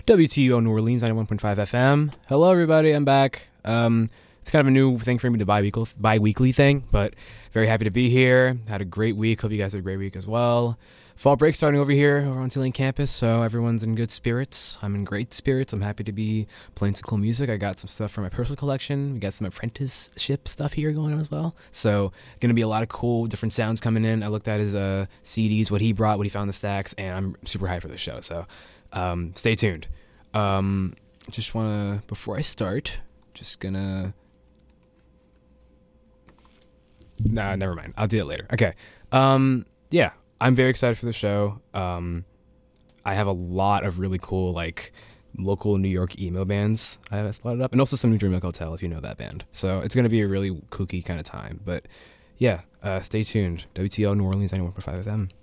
WTO New Orleans 91.5 FM. Hello, everybody. I'm back. It's kind of a new thing for me, the bi-weekly thing, but very happy to be here. Had a great week. Hope you guys had a great week as well. Fall break starting over here over on Tulane campus, so everyone's in good spirits. I'm in great spirits. I'm happy to be playing some cool music. I got some stuff from my personal collection. We got some apprenticeship stuff here going on as well. So going to be a lot of cool different sounds coming in. I looked at his CDs, what he brought, what he found in the stacks, and I'm super hyped for the show. So stay tuned. Just want to, before I start, just gonna... Nah, never mind. I'll do it later. Okay. Yeah. I'm very excited for the show. I have a lot of really cool, like, local New York emo bands I have slotted up, and also some New Dream Milk Hotel, if you know that band. So it's going to be a really kooky kind of time. But, yeah, stay tuned. WTL New Orleans 91.5 FM.